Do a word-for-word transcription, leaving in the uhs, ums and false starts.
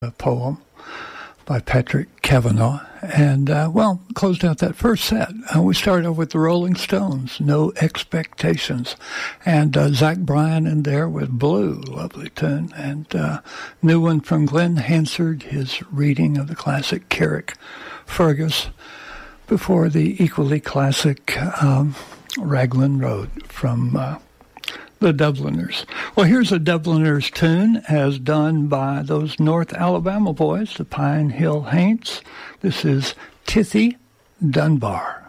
a poem by Patrick Kavanagh. And, uh, well, closed out that first set. Uh, we started off with the Rolling Stones, No Expectations. And uh, Zach Bryan in there with Blue, lovely tune. And uh, new one from Glenn Hansard, his reading of the classic Carrick Fergus, before the equally classic um, Raglan Road from uh, the Dubliners. Well, here's a Dubliners tune as done by those North Alabama boys, the Pine Hill Haints. This is Tithy Dunbar.